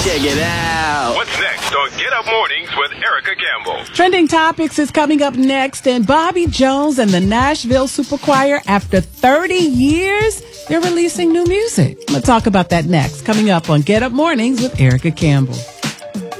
Check it out. What's next on Get Up Mornings with Erica Campbell? Trending Topics is coming up next, and Bobby Jones and the Nashville Super Choir, after 30 years, they're releasing new music. I'm going to talk about that next, coming up on Get Up Mornings with Erica Campbell.